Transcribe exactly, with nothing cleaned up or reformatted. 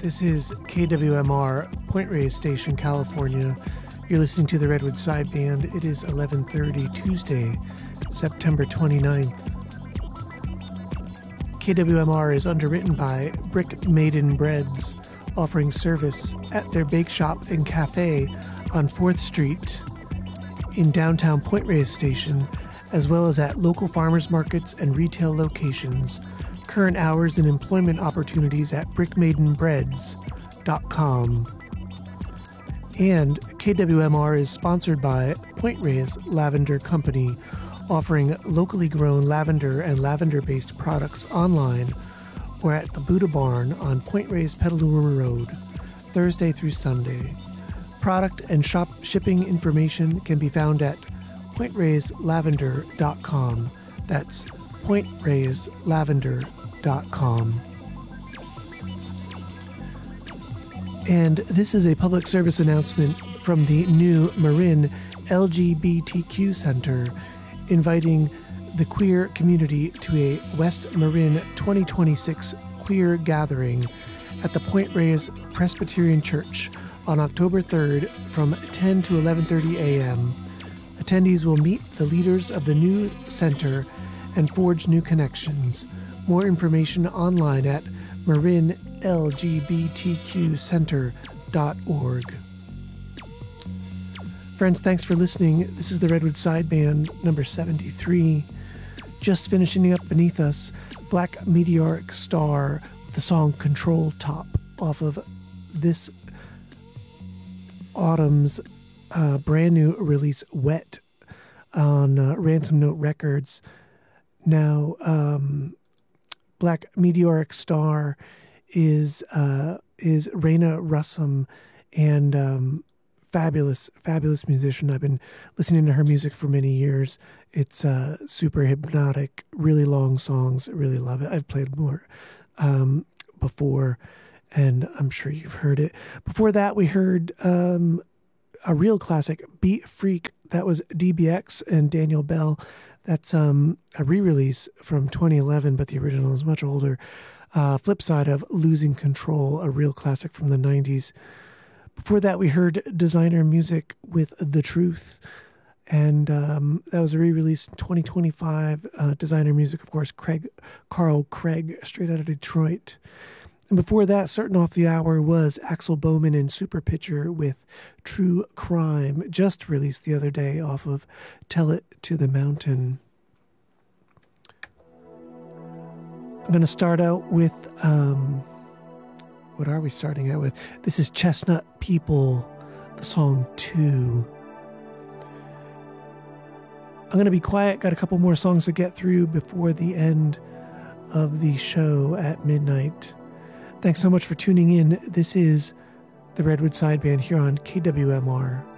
This is K W M R, Point Reyes Station, California. You're listening to the Redwood Sideband. It is eleven thirty Tuesday, September twenty-ninth. K W M R is underwritten by Brick Maiden Breads, offering service at their bake shop and cafe on fourth Street in downtown Point Reyes Station, as well as at local farmers markets and retail locations. Current hours and employment opportunities at brick maiden breads dot com. And K W M R is sponsored by Point Reyes Lavender Company, offering locally grown lavender and lavender-based products online or at the Buddha Barn on Point Reyes Petaluma Road, Thursday through Sunday. Product and shop shipping information can be found at point reyes lavender dot com. That's point reyes lavender dot com. And this is a public service announcement from the new Marin L G B T Q Center, inviting the queer community to a West Marin twenty twenty-six queer gathering at the Point Reyes Presbyterian Church on October third from ten to eleven thirty a.m. Attendees will meet the leaders of the new center and forge new connections. More information online at marin l g b t q center dot org. Friends, thanks for listening. This is the Redwood Sideband, number seventy-three. Just finishing up beneath us, Black Meteoric Star, the song Control Top, off of this autumn's uh, brand new release, Wet, on uh, Ransom Note Records. Now, um, Black Meteoric Star is uh, is Raina Russum, and um, fabulous, fabulous musician. I've been listening to her music for many years. It's uh, super hypnotic, really long songs. I really love it. I've played more um, before, and I'm sure you've heard it. Before that, we heard um, a real classic, Beat Freak. That was D B X and Daniel Bell. That's um, a re-release from twenty eleven, but the original is much older. Uh, flip side of Losing Control, a real classic from the nineties. Before that, we heard Designer Music with The Truth, and um, that was a re-release in twenty twenty-five. Uh, Designer Music, of course, Craig Carl Craig, straight out of Detroit. And before that, starting off the hour, was Axel Bowman and Super Pitcher with True Crime, just released the other day off of Tell It to the Mountain. I'm going to start out with, um, what are we starting out with? This is Chestnut People, the song Two. I'm going to be quiet, got a couple more songs to get through before the end of the show at midnight. Thanks so much for tuning in. This is the Redwood Sideband here on K W M R.